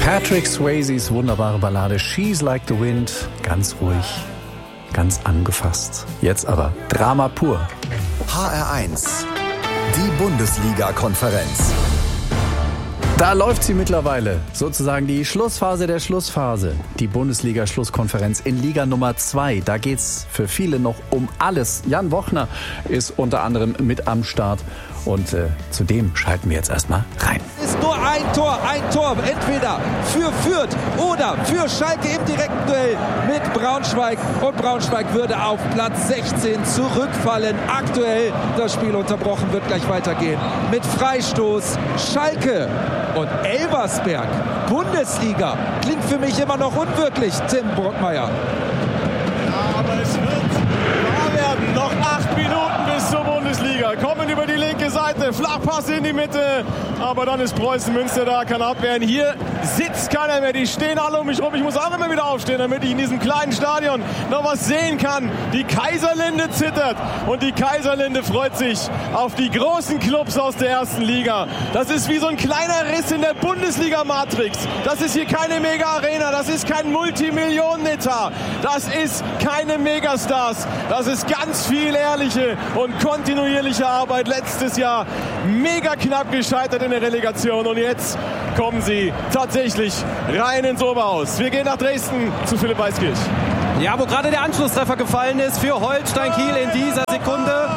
Patrick Swayzes wunderbare Ballade She's Like the Wind. Ganz ruhig, ganz angefasst. Jetzt aber Drama pur. HR1, die Bundesliga-Konferenz. Da läuft sie mittlerweile, sozusagen die Schlussphase der Schlussphase. Die Bundesliga-Schlusskonferenz in Liga Nummer 2. Da geht's für viele noch um alles. Jan Wochner ist unter anderem mit am Start. Und zu dem schalten wir jetzt erstmal rein. Es ist nur ein Tor, entweder für Fürth oder für Schalke im direkten Duell mit Braunschweig. Und Braunschweig würde auf Platz 16 zurückfallen. Aktuell das Spiel unterbrochen, wird gleich weitergehen. Mit Freistoß Schalke und Elversberg. Bundesliga klingt für mich immer noch unwirklich, Tim Brockmeier. Ja, aber es wird wahr werden. Noch 8 Minuten bis zur Bundesliga. Kommen über die linke Seite, Flachpass in die Mitte. Aber dann ist Preußen Münster da, kann abwehren. Hier sitzt keiner mehr, die stehen alle um mich rum. Ich muss auch immer wieder aufstehen, damit ich in diesem kleinen Stadion noch was sehen kann. Die Kaiserlinde zittert und die Kaiserlinde freut sich auf die großen Clubs aus der ersten Liga. Das ist wie so ein kleiner Riss in der Bundesliga-Matrix. Das ist hier keine Mega-Arena, das ist kein Multimillionen-Etat. Das ist keine Megastars. Das ist ganz viel ehrliche und kontinuierliche Arbeit. Letztes Jahr mega knapp gescheitert in der Relegation und jetzt kommen sie tatsächlich rein ins Oberhaus. Wir gehen nach Dresden zu Philipp Weiskirch. Ja, wo gerade der Anschlusstreffer gefallen ist für Holstein Kiel in dieser Sekunde.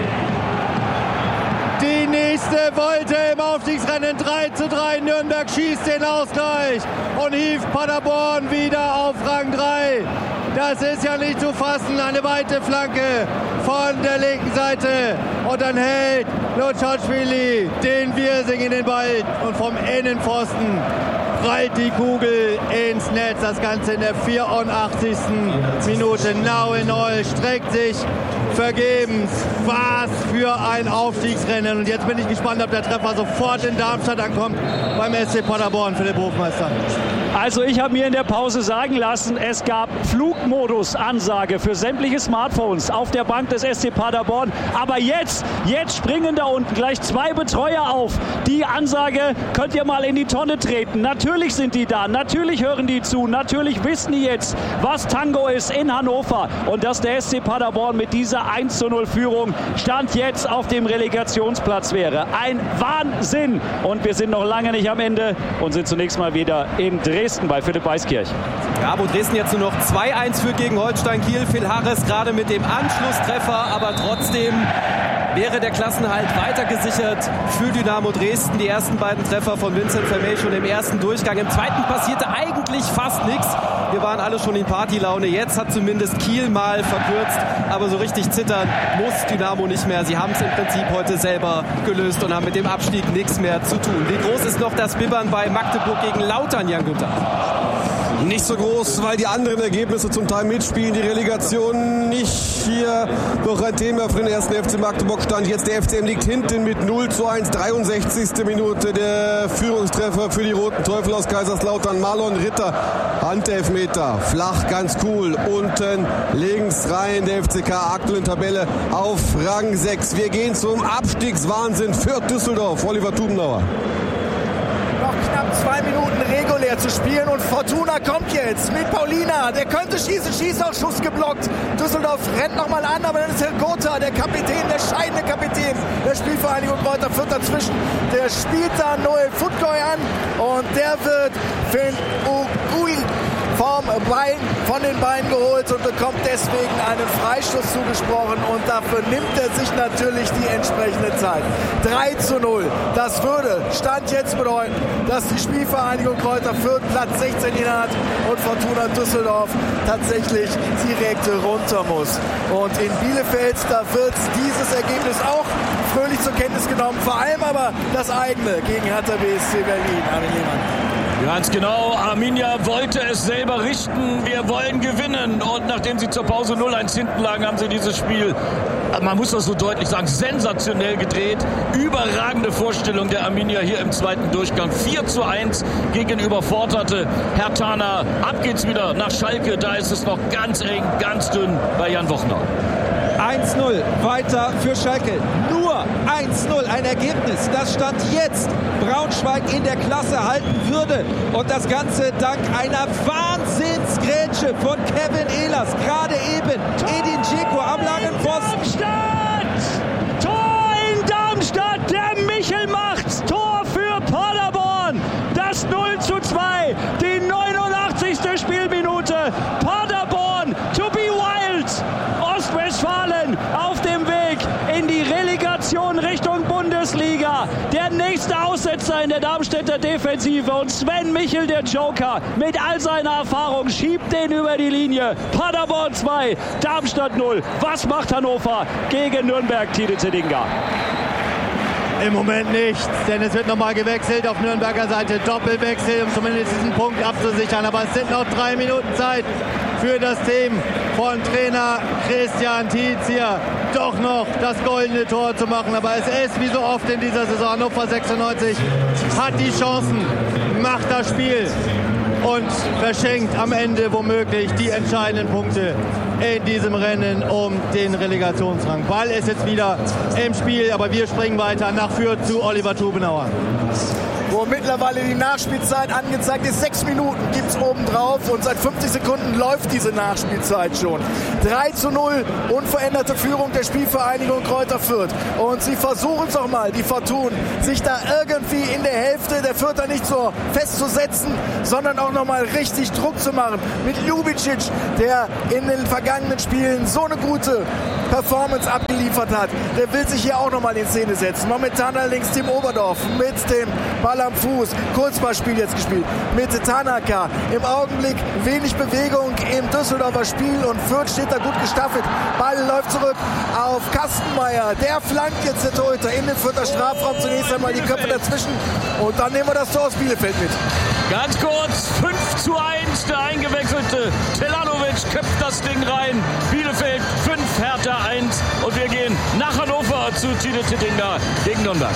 Die nächste Wolte im Aufstiegsrennen, 3:3. Nürnberg schießt den Ausgleich und hieft Paderborn wieder auf Rang 3. Das ist ja nicht zu fassen, eine weite Flanke von der linken Seite. Und dann hält Lutschatschwili den Wirsing in den Ball und vom Innenpfosten prallt die Kugel ins Netz. Das Ganze in der 84. Minute. Naue Noll streckt sich vergebens. Was für ein Aufstiegsrennen. Und jetzt bin ich gespannt, ob der Treffer sofort in Darmstadt ankommt beim SC Paderborn, Philipp Hofmeister. Also ich habe mir in der Pause sagen lassen, es gab Flugmodus-Ansage für sämtliche Smartphones auf der Bank des SC Paderborn. Aber jetzt springen da unten gleich 2 Betreuer auf. Die Ansage könnt ihr mal in die Tonne treten. Natürlich sind die da, natürlich hören die zu, natürlich wissen die jetzt, was Tango ist in Hannover. Und dass der SC Paderborn mit dieser 1:0 Führung Stand jetzt auf dem Relegationsplatz wäre. Ein Wahnsinn. Und wir sind noch lange nicht am Ende und sind zunächst mal wieder in Dresden bei Philipp Weiskirch. Ja, wo Dresden jetzt nur noch 2:1 führt gegen Holstein Kiel. Phil Harris gerade mit dem Anschlusstreffer, aber trotzdem wäre der Klassenhalt weiter gesichert für Dynamo Dresden. Die ersten beiden Treffer von Vincent Vermey schon im ersten Durchgang. Im zweiten passierte eigentlich fast nichts. Wir waren alle schon in Partylaune. Jetzt hat zumindest Kiel mal verkürzt. Aber so richtig zittern muss Dynamo nicht mehr. Sie haben es im Prinzip heute selber gelöst und haben mit dem Abstieg nichts mehr zu tun. Wie groß ist noch das Bibbern bei Magdeburg gegen Lautern, Jan Gunther? Nicht so groß, weil die anderen Ergebnisse zum Teil mitspielen. Die Relegation nicht hier noch ein Thema für den ersten FC Magdeburg stand. Jetzt der FCM liegt hinten mit 0:1, 63. Minute. Der Führungstreffer für die Roten Teufel aus Kaiserslautern. Marlon Ritter, Handelfmeter, flach, ganz cool. Unten links rein, der FCK aktuell in Tabelle auf Rang 6. Wir gehen zum Abstiegswahnsinn für Düsseldorf. Oliver Tubenauer. Noch knapp 2 Minuten regulär zu spielen und Fortuna kommt jetzt mit Paulina. Der könnte schießen, Schießausschuss geblockt. Düsseldorf rennt nochmal an, aber dann ist Herr Gotha, der Kapitän, der scheidende Kapitän der Spielvereinigung Kräuter Fürth dazwischen. Der spielt da Noel Futgoy an und der wird Finn Ugui von den Beinen geholt und bekommt deswegen einen Freistoß zugesprochen und dafür nimmt er sich natürlich die entsprechende Zeit. 3:0. Das würde Stand jetzt bedeuten, dass die Spielvereinigung Kräuter Fürth Platz 16 hat und Fortuna Düsseldorf tatsächlich direkt runter muss. Und in Bielefeld, da wird dieses Ergebnis auch fröhlich zur Kenntnis genommen, vor allem aber das eigene gegen Hertha BSC Berlin. Armin Lehmann. Ganz genau, Arminia wollte es selber richten, wir wollen gewinnen und nachdem sie zur Pause 0:1 hinten lagen, haben sie dieses Spiel, man muss das so deutlich sagen, sensationell gedreht. Überragende Vorstellung der Arminia hier im zweiten Durchgang, 4:1 gegen überforderte Herthaner. Ab geht's wieder nach Schalke, da ist es noch ganz eng, ganz dünn bei Jan Wochner. 1:0 weiter für Schalke. Nur 1-0, ein Ergebnis, das Stand jetzt Braunschweig in der Klasse halten würde. Und das Ganze dank einer Wahnsinnsgrätsche von Kevin Ehlers. Gerade eben Edin Dzeko am langen Pfosten. Tor in Darmstadt, der Michel macht's. Tor für Paderborn. Das 0:2, die 89. Spielminute. Paderborn, to be wild. Ostwestfalen auf dem Weg in die Relegation Richtung Bundesliga. Der nächste Aussetzer in der Darmstädter Defensive und Sven Michel, der Joker, mit all seiner Erfahrung, schiebt den über die Linie. Paderborn 2, Darmstadt 0. Was macht Hannover gegen Nürnberg, Tide Zedinga? Im Moment nichts, denn es wird nochmal gewechselt auf Nürnberger Seite. Doppelwechsel, um zumindest diesen Punkt abzusichern. Aber es sind noch 3 Minuten Zeit für das Team von Trainer Christian Tietz hier doch noch das goldene Tor zu machen. Aber es ist wie so oft in dieser Saison, Hannover 96 hat die Chancen, macht das Spiel und verschenkt am Ende womöglich die entscheidenden Punkte in diesem Rennen um den Relegationsrang. Ball ist jetzt wieder im Spiel, aber wir springen weiter nach Fürth zu Oliver Tubenauer. Wo mittlerweile die Nachspielzeit angezeigt ist. 6 Minuten gibt es oben drauf und seit 50 Sekunden läuft diese Nachspielzeit schon. 3:0, unveränderte Führung der Spielvereinigung Kräuter Fürth. Und sie versuchen es auch mal, die Fortun, sich da irgendwie in der Hälfte der Fürther nicht so festzusetzen, sondern auch nochmal richtig Druck zu machen. Mit Ljubicic, der in den vergangenen Spielen so eine gute Performance abgeliefert hat. Der will sich hier auch nochmal in Szene setzen. Momentan allerdings Tim Oberdorf mit dem Ball am Fuß. Kurzballspiel jetzt gespielt mit Tanaka. Im Augenblick wenig Bewegung im Düsseldorfer Spiel und Fürth steht da gut gestaffelt. Ball läuft zurück auf Kastenmeier. Der flankt jetzt der Torhüter in den Fürther Strafraum. Zunächst einmal die Köpfe dazwischen und dann nehmen wir das Tor aus Bielefeld mit. Ganz kurz, 5:1, der eingewechselte Telanovic köpft das Ding rein. Bielefeld 5, Hertha 1 und wir gehen nach Hannover zu Tide Zedinga gegen Nürnberg.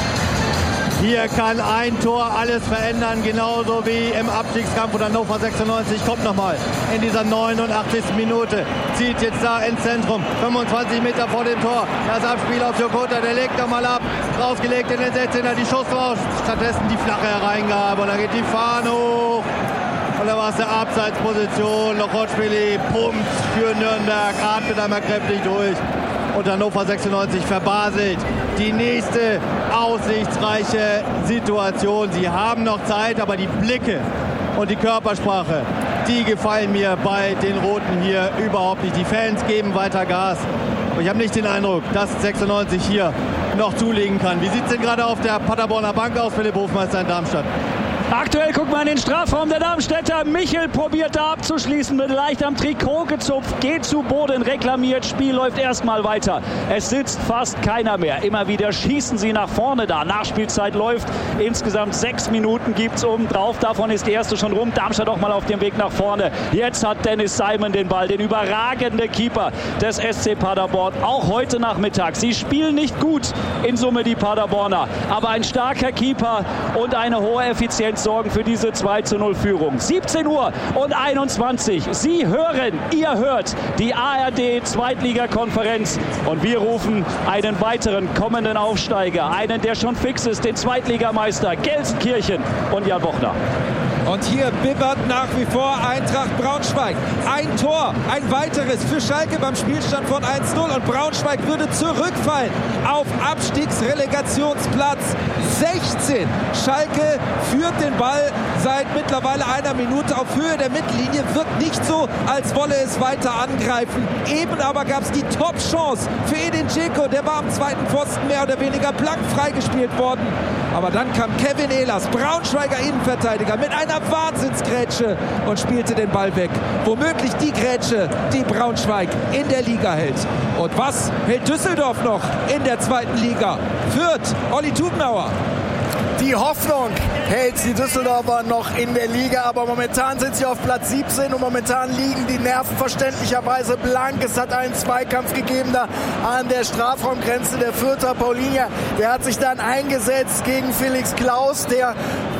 Hier kann ein Tor alles verändern, genauso wie im Abstiegskampf. Und Hannover 96 kommt nochmal in dieser 89. Minute. Zieht jetzt da ins Zentrum, 25 Meter vor dem Tor. Das Abspiel auf Jokota, der legt nochmal ab. Rausgelegt in den 16er, die Schuss raus. Stattdessen die flache Hereingabe und da geht die Fahne hoch. Und da war es eine Abseitsposition. Lochotschwili pumpt für Nürnberg, atmet einmal kräftig durch. Und Hannover 96 verbaselt die nächste aussichtsreiche Situation. Sie haben noch Zeit, aber die Blicke und die Körpersprache, die gefallen mir bei den Roten hier überhaupt nicht. Die Fans geben weiter Gas. Aber ich habe nicht den Eindruck, dass 96 hier noch zulegen kann. Wie sieht es denn gerade auf der Paderborner Bank aus, Philipp Hofmeister in Darmstadt? Aktuell guckt man in den Strafraum der Darmstädter. Michel probiert da abzuschließen, mit leicht am Trikot gezupft, geht zu Boden, reklamiert, Spiel läuft erstmal weiter. Es sitzt fast keiner mehr. Immer wieder schießen sie nach vorne da. Nachspielzeit läuft. Insgesamt 6 Minuten gibt es oben drauf. Davon ist die erste schon rum. Darmstadt auch mal auf dem Weg nach vorne. Jetzt hat Dennis Simon den Ball, den überragende Keeper des SC Paderborn. Auch heute Nachmittag. Sie spielen nicht gut in Summe, die Paderborner. Aber ein starker Keeper und eine hohe Effizienz sorgen für diese 2:0-Führung. 17:21 Uhr. Sie hören, ihr hört die ARD-Zweitligakonferenz und wir rufen einen weiteren kommenden Aufsteiger, einen, der schon fix ist, den Zweitligameister Gelsenkirchen und Jan Bochner. Und hier bibbert nach wie vor Eintracht Braunschweig. Ein Tor, ein weiteres für Schalke beim Spielstand von 1:0. Und Braunschweig würde zurückfallen auf Abstiegsrelegationsplatz 16. Schalke führt den Ball seit mittlerweile einer Minute auf Höhe der Mittellinie. Wird nicht so, als wolle es weiter angreifen. Eben aber gab es die Top-Chance für Edin Dzeko. Der war am zweiten Pfosten mehr oder weniger blank freigespielt worden. Aber dann kam Kevin Ehlers, Braunschweiger Innenverteidiger, mit einer Wahnsinnsgrätsche und spielte den Ball weg. Womöglich die Grätsche, die Braunschweig in der Liga hält. Und was hält Düsseldorf noch in der zweiten Liga? Fürth, Olli Tubenauer. Die Hoffnung hält die Düsseldorfer noch in der Liga, aber momentan sind sie auf Platz 17 und momentan liegen die Nerven verständlicherweise blank. Es hat einen Zweikampf gegeben da an der Strafraumgrenze der Fürther. Paulinia, der hat sich dann eingesetzt gegen Felix Klaus, der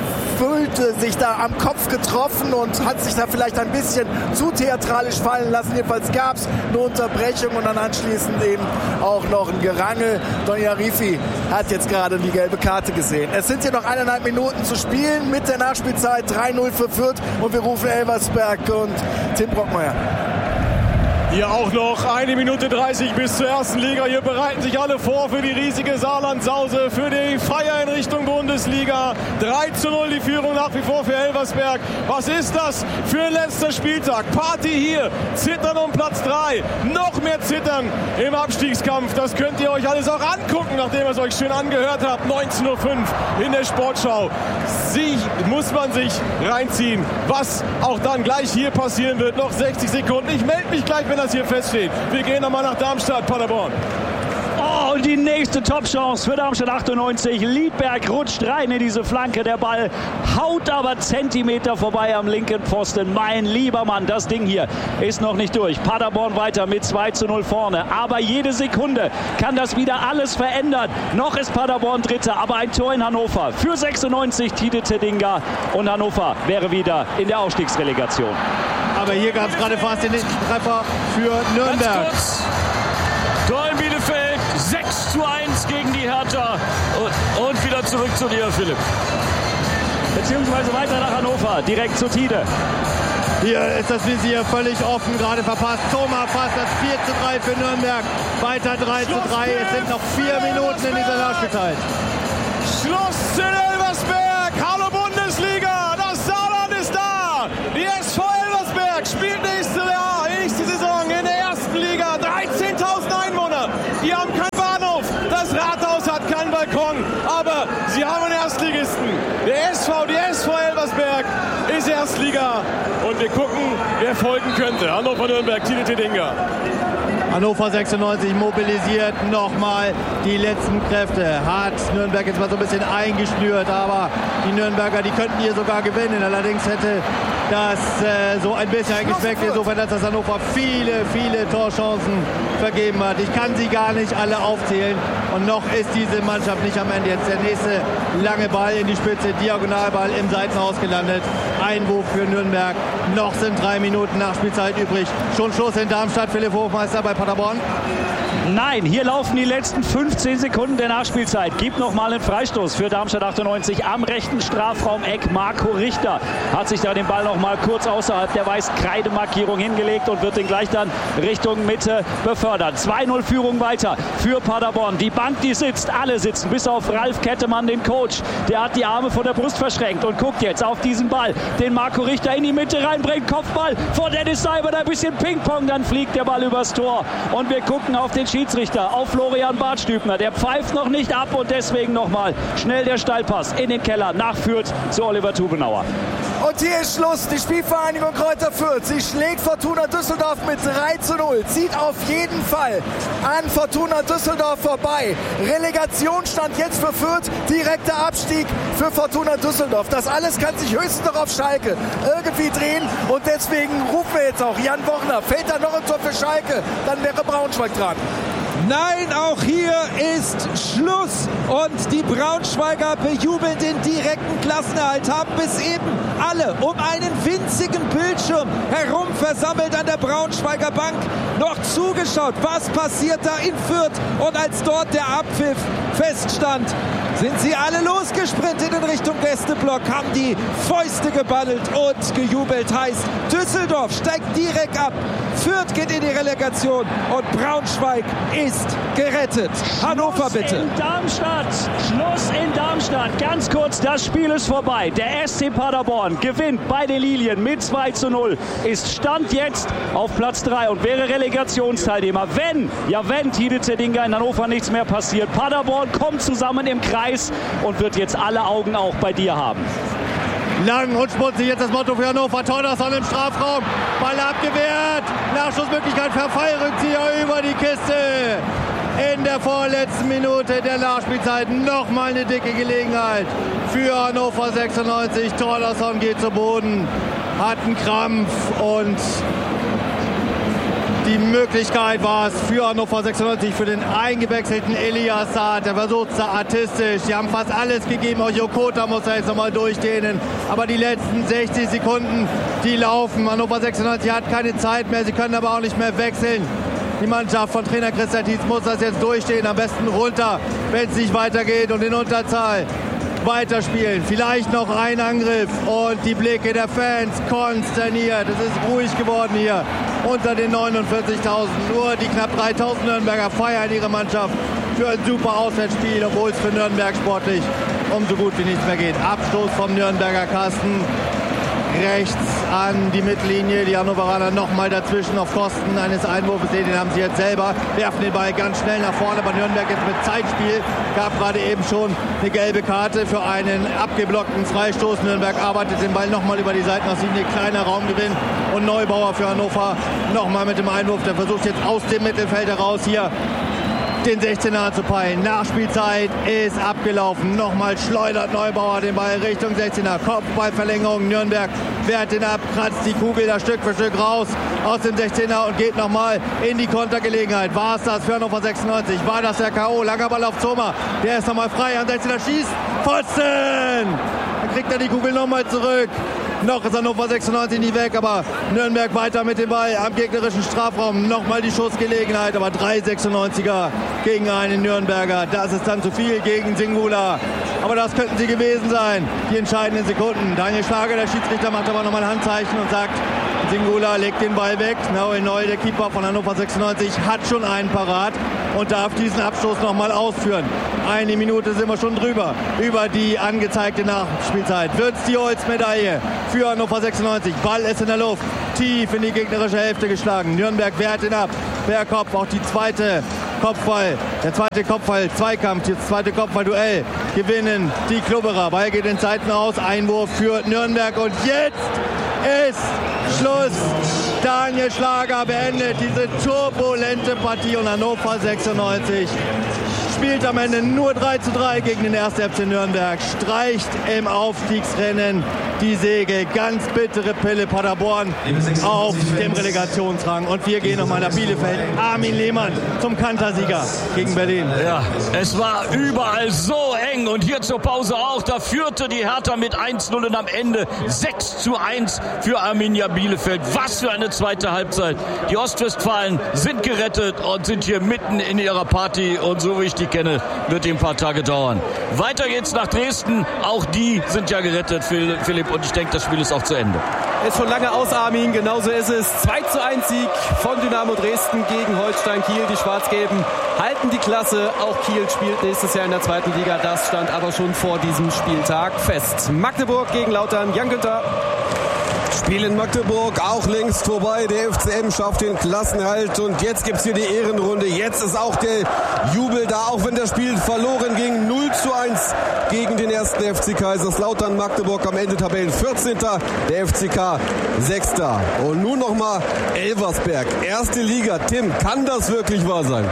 fühlte sich da am Kopf getroffen und hat sich da vielleicht ein bisschen zu theatralisch fallen lassen. Jedenfalls gab es eine Unterbrechung und dann anschließend eben auch noch ein Gerangel. Donny Arifi hat jetzt gerade die gelbe Karte gesehen. Es sind hier noch 1,5 Minuten zu spielen mit der Nachspielzeit 3-0 für Fürth und wir rufen Elversberg und Tim Brockmeier. Hier auch noch 1 Minute 30 bis zur ersten Liga. Hier bereiten sich alle vor für die riesige Saarland-Sause, für die Feier in Richtung Bundesliga. 3-0 die Führung nach wie vor für Elversberg. Was ist das für ein letzter Spieltag? Party hier, Zittern um Platz 3. Noch mehr Zittern im Abstiegskampf. Das könnt ihr euch alles auch angucken, nachdem ihr es euch schön angehört habt. 19:05 Uhr in der Sportschau. Sie muss man sich reinziehen, was auch dann gleich hier passieren wird. Noch 60 Sekunden. Ich melde mich gleich, wenn das hier feststeht. Wir gehen nochmal nach Darmstadt, Paderborn. Oh, und die nächste Top-Chance für Darmstadt 98. Liedberg rutscht rein in diese Flanke. Der Ball haut aber Zentimeter vorbei am linken Pfosten. Mein lieber Mann, das Ding hier ist noch nicht durch. Paderborn weiter mit 2-0 vorne. Aber jede Sekunde kann das wieder alles verändern. Noch ist Paderborn Dritter, aber ein Tor in Hannover. Für 96 Tide Tedinga. Und Hannover wäre wieder in der Aufstiegsrelegation. Aber hier gab es gerade fast den nächsten Treffer für Nürnberg. Tor in Bielefeld, 6:1 gegen die Hertha. Und wieder zurück zu dir, Philipp. Beziehungsweise weiter nach Hannover, direkt zu Tide. Hier ist das Visier völlig offen, gerade verpasst. Thomas fasst das 4:3 für Nürnberg. Weiter 3:3. Es sind noch 4 Minuten in dieser Nachspielzeit. Schluss in Elversberg. Hallo Bundesliga. Das Saarland ist da. Die SV Elversberg spielt nächste Saison in der ersten Liga. 13.000 Einwohner. Die haben keinen Bahnhof. Das Rathaus hat keinen Balkon. Aber sie haben einen Erstligisten. Die SV Elversberg ist Erstliga. Und wir gucken, wer folgen könnte. Hannover-Nürnberg, Tide Tedinga. Hannover 96 mobilisiert nochmal die letzten Kräfte. Hat Nürnberg jetzt mal so ein bisschen eingeschnürt, aber die Nürnberger, die könnten hier sogar gewinnen. Allerdings hätte das so ein bisschen eingespeckt, insofern, dass das Hannover viele Torchancen vergeben hat. Ich kann sie gar nicht alle aufzählen und noch ist diese Mannschaft nicht am Ende. Jetzt der nächste lange Ball in die Spitze, Diagonalball im Seitenhaus gelandet. Einwurf für Nürnberg. Noch sind 3 Minuten Nachspielzeit übrig. Schon Schluss in Darmstadt. Philipp Hofmeister bei Paderborn. Nein, hier laufen die letzten 15 Sekunden der Nachspielzeit. Gibt noch mal einen Freistoß für Darmstadt 98 am rechten Strafraumeck. Marco Richter hat sich da den Ball noch mal kurz außerhalb der Weiß-Kreidemarkierung hingelegt und wird den gleich dann Richtung Mitte befördert. 2:0 Führung weiter für Paderborn. Die Bank, die sitzt, alle sitzen, bis auf Ralf Kettemann, den Coach. Der hat die Arme vor der Brust verschränkt und guckt jetzt auf diesen Ball, den Marco Richter in die Mitte reinbringt. Kopfball vor Dennis Seibert, ein bisschen Ping-Pong, dann fliegt der Ball übers Tor. Und wir gucken auf den Schiedsrichter, auf Florian Bartstübner. Der pfeift noch nicht ab und deswegen nochmal schnell der Steilpass in den Keller nach Fürth zu Oliver Tubenauer. Und hier ist Schluss. Die Spielvereinigung Kräuter Fürth. Sie schlägt Fortuna Düsseldorf mit 3:0. Zieht auf jeden Fall an Fortuna Düsseldorf vorbei. Relegation stand jetzt für Fürth. Direkter Abstieg für Fortuna Düsseldorf. Das alles kann sich höchstens noch auf Schalke irgendwie drehen. Und deswegen rufen wir jetzt auch Jan Wochner. Fällt da noch ein Tor für Schalke, dann wäre Braunschweig dran. Nein, auch hier ist Schluss und die Braunschweiger bejubeln den direkten Klassenerhalt, haben bis eben alle um einen winzigen Bildschirm herum versammelt an der Braunschweiger Bank noch zugeschaut, was passiert da in Fürth, und als dort der Abpfiff feststand, sind sie alle losgesprintet in Richtung Gästeblock, haben die Fäuste geballelt und gejubelt. Heißt, Düsseldorf steigt direkt ab, Fürth geht in die Relegation und Braunschweig ist gerettet. Hannover bitte. In Darmstadt. Schluss in Darmstadt. Ganz kurz, das Spiel ist vorbei. Der SC Paderborn gewinnt bei den Lilien mit 2:0. Ist Stand jetzt auf Platz 3 und wäre Relegationsteilnehmer. Wenn Tide Tedinga in Hannover nichts mehr passiert. Paderborn kommt zusammen im Kreis und wird jetzt alle Augen auch bei dir haben. Lang und schmutzig jetzt das Motto für Hannover. Torderson im Strafraum. Ball abgewehrt. Nachschussmöglichkeit, Verfallrückzieher über die Kiste. In der vorletzten Minute der Nachspielzeit nochmal eine dicke Gelegenheit für Hannover 96. Torderson geht zu Boden, hat einen Krampf und Die Möglichkeit war es für Hannover 96, für den eingewechselten Elias Saad. Der versucht es artistisch. Die haben fast alles gegeben. Auch Yokota muss er jetzt nochmal durchdehnen. Aber die letzten 60 Sekunden, die laufen. Hannover 96 hat keine Zeit mehr. Sie können aber auch nicht mehr wechseln. Die Mannschaft von Trainer Christian Tietz muss das jetzt durchstehen. Am besten runter, wenn es nicht weitergeht und in Unterzahl weiterspielen. Vielleicht noch ein Angriff und die Blicke der Fans konsterniert. Es ist ruhig geworden hier unter den 49.000. Nur die knapp 3.000 Nürnberger feiern ihre Mannschaft für ein super Auswärtsspiel, obwohl es für Nürnberg sportlich um so gut wie nichts mehr geht. Abstoß vom Nürnberger Kasten. Rechts an die Mittellinie, die Hannoveraner nochmal dazwischen auf Kosten eines Einwurfs. Den haben sie jetzt selber, werfen den Ball ganz schnell nach vorne. Bei Nürnberg jetzt mit Zeitspiel, gab gerade eben schon eine gelbe Karte für einen abgeblockten Freistoß. Nürnberg arbeitet den Ball nochmal über die Seitenlinie, kleiner Raumgewinn und Neubauer für Hannover nochmal mit dem Einwurf. Der versucht jetzt aus dem Mittelfeld heraus hier den 16er anzupeilen. Nachspielzeit ist abgelaufen. Nochmal schleudert Neubauer den Ball Richtung 16er. Kopfballverlängerung. Nürnberg wehrt den ab, kratzt die Kugel da Stück für Stück raus aus dem 16er und geht nochmal in die Kontergelegenheit. War es das für Hannover 96? War das der K.O.? Langer Ball auf Zoma. Der ist nochmal frei. Am 16er schießt. Pfosten! Dann kriegt er die Kugel nochmal zurück. Noch ist Hannover 96 nicht weg, aber Nürnberg weiter mit dem Ball am gegnerischen Strafraum. Nochmal die Schussgelegenheit, aber 3 96er gegen einen Nürnberger. Das ist dann zu viel gegen Singula. Aber das könnten sie gewesen sein, die entscheidenden Sekunden. Daniel Schlager, der Schiedsrichter, macht aber nochmal ein Handzeichen und sagt, Singula legt den Ball weg. Noel Neu, der Keeper von Hannover 96, hat schon einen parat und darf diesen Abstoß nochmal ausführen. Eine Minute sind wir schon drüber, über die angezeigte Nachspielzeit. Wird es die Holzmedaille für Hannover 96. Ball ist in der Luft, tief in die gegnerische Hälfte geschlagen. Nürnberg wehrt ihn ab, per Kopf, auch der zweite Kopfball, Zweikampf, das zweite Kopfballduell gewinnen die Klubberer. Ball geht in Seiten aus, Einwurf für Nürnberg und jetzt ist Schluss. Daniel Schlager beendet diese turbulente Partie und Hannover 96 spielt am Ende nur 3:3 gegen den 1. FC Nürnberg, streicht im Aufstiegsrennen die Segel. Ganz bittere Pille Paderborn auf dem Relegationsrang. Und wir gehen nochmal nach Bielefeld. Armin Lehmann zum Kantersieger gegen Berlin. Ja, es war überall so eng und hier zur Pause auch. Da führte die Hertha mit 1:0 und am Ende 6:1 für Arminia Bielefeld. Was für eine zweite Halbzeit. Die Ostwestfalen sind gerettet und sind hier mitten in ihrer Party und so wie ich die kenne, wird die ein paar Tage dauern. Weiter geht's nach Dresden. Auch die sind ja gerettet, Philipp. Und ich denke, das Spiel ist auch zu Ende. Ist schon lange aus, Armin. Genauso ist es. 2:1 Sieg von Dynamo Dresden gegen Holstein Kiel. Die Schwarz-Gelben halten die Klasse. Auch Kiel spielt nächstes Jahr in der zweiten Liga. Das stand aber schon vor diesem Spieltag fest. Magdeburg gegen Lautern. Jan Günther. Spiel in Magdeburg auch längst vorbei. Der FCM schafft den Klassenerhalt und jetzt gibt es hier die Ehrenrunde. Jetzt ist auch der Jubel da, auch wenn das Spiel verloren ging. 0:1 gegen den 1. FC Kaiserslautern. Magdeburg am Ende Tabellen 14. Der FCK 6. Und nun nochmal Elversberg. Erste Liga. Tim, kann das wirklich wahr sein?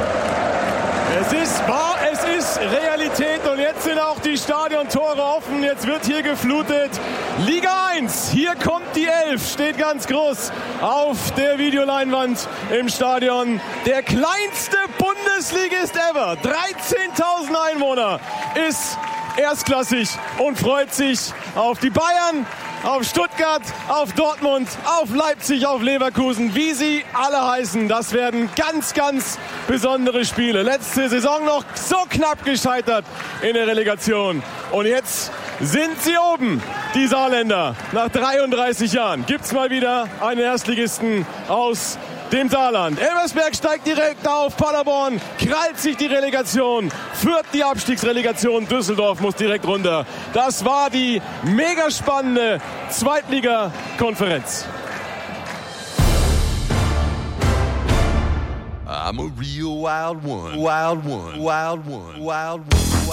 Es ist wahr, es ist Realität und jetzt sind auch die Stadiontore offen. Jetzt wird hier geflutet. Liga 1, hier kommt die 11, steht ganz groß auf der Videoleinwand im Stadion. Der kleinste Bundesligist ever, 13.000 Einwohner, ist erstklassig und freut sich auf die Bayern, auf Stuttgart, auf Dortmund, auf Leipzig, auf Leverkusen, wie sie alle heißen. Das werden ganz, ganz besondere Spiele. Letzte Saison noch so knapp gescheitert in der Relegation. Und jetzt sind sie oben, die Saarländer. Nach 33 Jahren gibt's mal wieder einen Erstligisten aus dem Saarland. Elversberg steigt direkt auf, Paderborn krallt sich die Relegation, Fürth die Abstiegsrelegation, Düsseldorf muss direkt runter. Das war die mega spannende Zweitliga-Konferenz. I'm a real wild one, wild one, wild one, wild one.